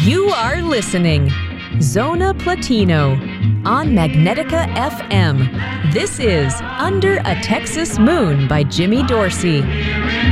You are listening Zona Platino on Magnetica FM. This is Under a Texas Moon by Jimmy Dorsey.